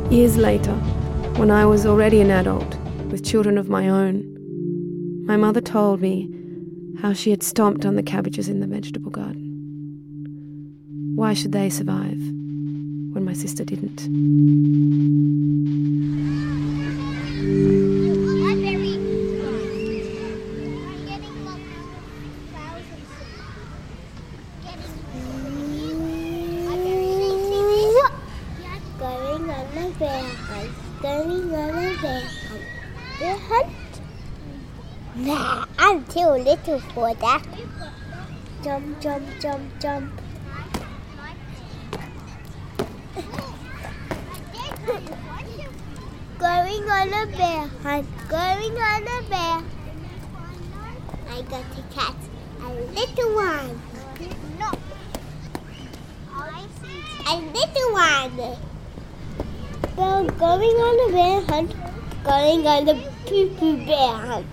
Years later, when I was already an adult, with children of my own, my mother told me how she had stomped on the cabbages in the vegetable garden. Why should they survive when my sister didn't? Nah, I'm too little for that. Jump, jump, jump, jump. Going on a bear hunt, going on a bear. I got to catch a little one. No. A little one. Well, going on a bear hunt, going on a poo-poo bear hunt.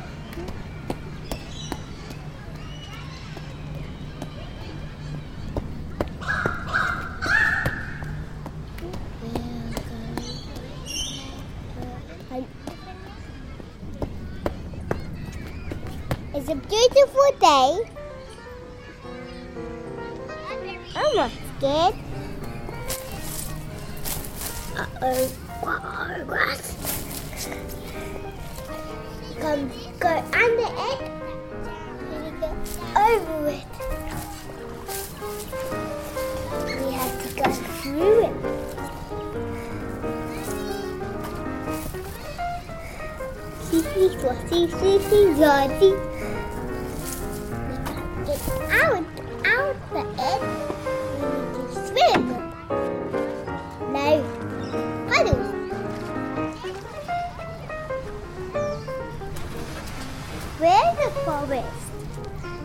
It's a beautiful day. I'm not scared. Grass. Come, go under it. Over it. We have to go through it. See, Lottie. Out the egg. We need to swim. Now, paddle. Where's the forest?